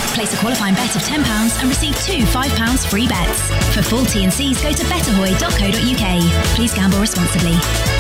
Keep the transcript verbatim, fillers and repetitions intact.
Place a qualifying bet of ten pounds and receive two five pounds free bets. For full T and Cs, go to better hoy dot co dot uk. Please gamble responsibly.